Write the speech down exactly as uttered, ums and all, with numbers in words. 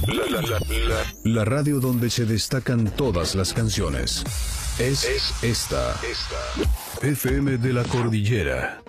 La, la, la, la. La radio donde se destacan todas las canciones. Es, es esta. esta. F M de la Cordillera.